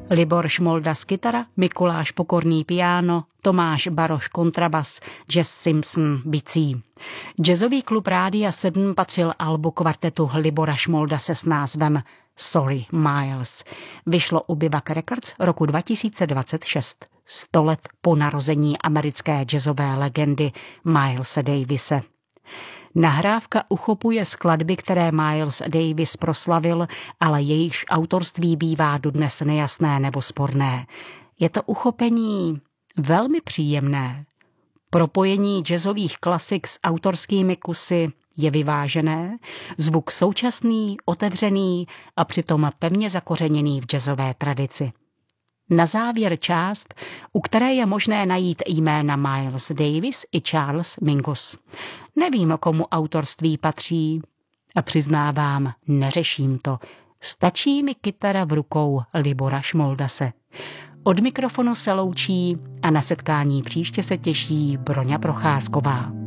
Libor Šmoldas kytara, Mikuláš Pokorný piano, Tomáš Baroš kontrabas, Jazz Simpson bicí. Jazzový klub Rádia 7 patřil albu kvartetu Libora Šmoldase s názvem Sorry Miles. Vyšlo u Bivak Records roku 2026, 100 let po narození americké jazzové legendy Milese Davise. Nahrávka uchopuje skladby, které Miles Davis proslavil, ale jejichž autorství bývá dodnes nejasné nebo sporné. Je to uchopení velmi příjemné. Propojení jazzových klasik s autorskými kusy je vyvážené, zvuk současný, otevřený a přitom pevně zakořeněný v jazzové tradici. Na závěr část, u které je možné najít jména Miles Davis i Charles Mingus. Nevím, komu autorství patří a přiznávám, neřeším to. Stačí mi kytara v rukou Libora Šmoldase. Od mikrofonu se loučí a na setkání příště se těší Broňa Procházková.